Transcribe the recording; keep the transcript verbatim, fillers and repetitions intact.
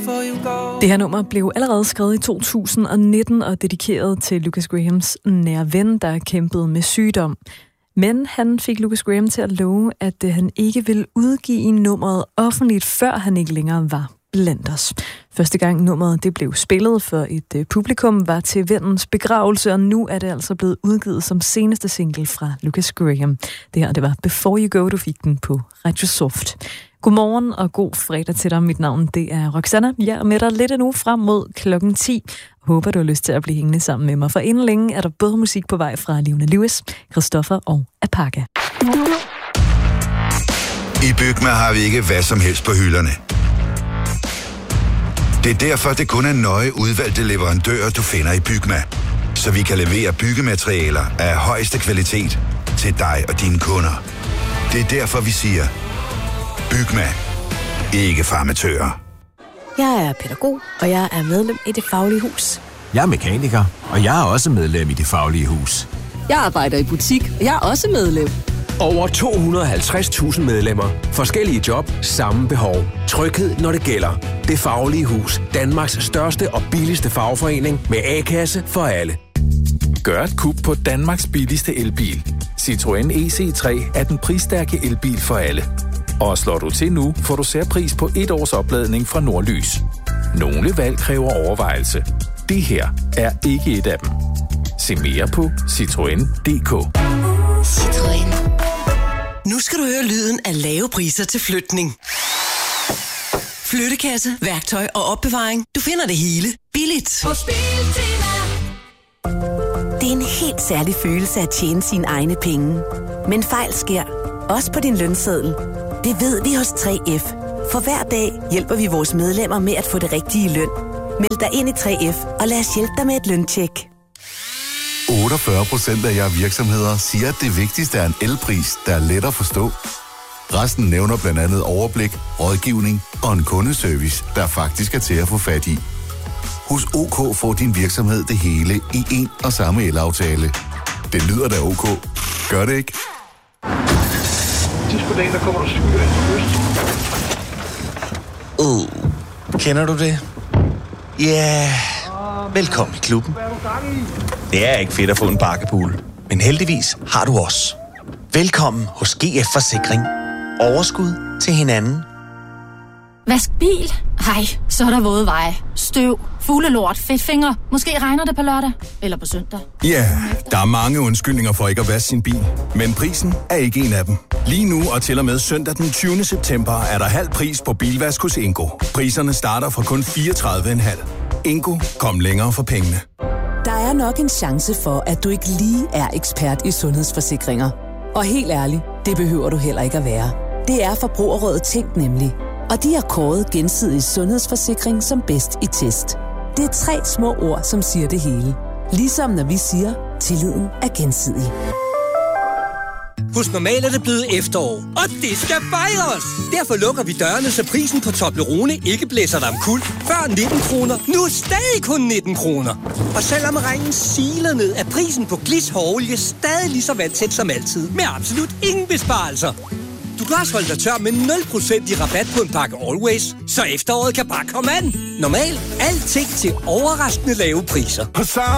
Det her nummer blev allerede skrevet i to tusind nitten og dedikeret til Lucas Grahams nære ven, der kæmpede med sygdom. Men han fik Lucas Graham til at love, at han ikke ville udgive nummeret offentligt, før han ikke længere var blandt os. Første gang nummeret det blev spillet for et publikum var til vennens begravelse, og nu er det altså blevet udgivet som seneste single fra Lucas Graham. Det her det var Before You Go, du fik den på Radio Soft. Godmorgen og god fredag til dig. Mit navn det er Roxanna. Jeg er med dig lidt endnu frem mod klokken ti. Håber, du har lyst til at blive hængende sammen med mig. For inden længe er der både musik på vej fra Leona Lewis, Christoffer og Apaka. I Bygma har vi ikke hvad som helst på hylderne. Det er derfor, det kun er nøje udvalgte leverandører, du finder i Bygma. Så vi kan levere byggematerialer af højeste kvalitet til dig og dine kunder. Det er derfor, vi siger, Bygma. Ikke farmatører. Jeg er pædagog, og jeg er medlem i Det Faglige Hus. Jeg er mekaniker, og jeg er også medlem i Det Faglige Hus. Jeg arbejder i butik, og jeg er også medlem. Over to hundrede og halvtreds tusind medlemmer. Forskellige job, samme behov. Tryghed, når det gælder. Det Faglige Hus. Danmarks største og billigste fagforening med A-kasse for alle. Gør et kup på Danmarks billigste elbil. Citroën E C tre er den prisstærke elbil for alle. Og slår du til nu, får du særpris på et års opladning fra Nordlys. Nogle valg kræver overvejelse. Det her er ikke et af dem. Se mere på citroen punktum d k. Citroën. Nu skal du høre lyden af lave priser til flytning. Flyttekasse, værktøj og opbevaring. Du finder det hele billigt. På Biltema. Det er en helt særlig følelse at tjene sine egne penge. Men fejl sker, også på din lønseddel. Det ved vi hos tre F. For hver dag hjælper vi vores medlemmer med at få det rigtige løn. Meld dig ind i tre F, og lad os hjælpe dig med et løntjek. otteogfyrre procent af jer virksomheder siger, at det vigtigste er en elpris, der er let at forstå. Resten nævner blandt andet overblik, rådgivning og en kundeservice, der faktisk er til at få fat i. Hos OK får din virksomhed det hele i en og samme elaftale. Det lyder da OK. Gør det ikke? Sidst på dagen, der kommer der skyer ind til øst. Uh, kender du det? Ja, yeah. Velkommen i klubben. Det er ikke fedt at få en bakkepool, men heldigvis har du os. Velkommen hos G F Forsikring. Overskud til hinanden. Vask bil? Ej, så er der våde veje. Støv, fuglelort, fedtfinger. Måske regner det på lørdag eller på søndag. Ja, yeah, der er mange undskyldninger for ikke at vaske sin bil. Men prisen er ikke en af dem. Lige nu og til og med søndag den tyvende september er der halv pris på bilvask hos Ingo. Priserne starter fra kun fireogtredive komma fem. Ingo, kom længere for pengene. Der er nok en chance for, at du ikke lige er ekspert i sundhedsforsikringer. Og helt ærligt, det behøver du heller ikke at være. Det er Forbrugerrådet Tænk nemlig. Og de har kåret gensidig sundhedsforsikring som bedst i test. Det er tre små ord, som siger det hele. Ligesom når vi siger, tilliden er gensidig. Hos Normal er det blevet efterår, og det skal fejres! Derfor lukker vi dørene, så prisen på Toblerone ikke blæser dig omkuld. Før nitten kroner, nu stadig kun nitten kroner. Og selvom regnen siler ned, er prisen på Glis hårolie stadig lige så vandsæt som altid. Med absolut ingen besparelser. Du kan også holde dig tør med nul procent i rabat på en pakke Always, så efteråret kan bare komme an. Normal, alting til overraskende lave priser.